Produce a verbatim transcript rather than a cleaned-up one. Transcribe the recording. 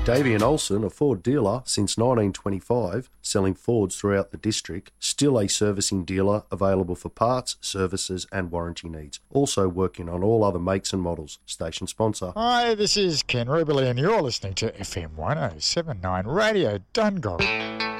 Davian Olsen, a Ford dealer since nineteen twenty-five, selling Fords throughout the district, still a servicing dealer available for parts, services and warranty needs. Also working on all other makes and models. Station sponsor. Hi, this is Ken Ruberly and you're listening to F M one oh seven point nine Radio Dungog.